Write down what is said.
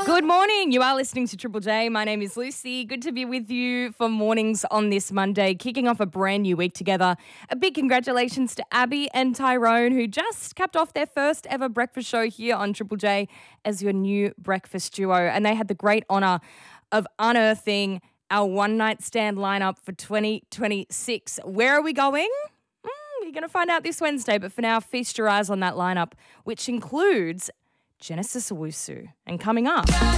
Good morning. You are listening to Triple J. My name is Lucy. Good to be with you for mornings on this Monday, kicking off a brand new week together. A big congratulations to Abby and Tyrone, who just capped off their first ever breakfast show here on Triple J as your new breakfast duo. And they had the great honour of unearthing our one-night stand lineup for 2026. Where are we going? You're going to find out this Wednesday, but for now, feast your eyes on that lineup, which includes Genesis Owusu. And coming up...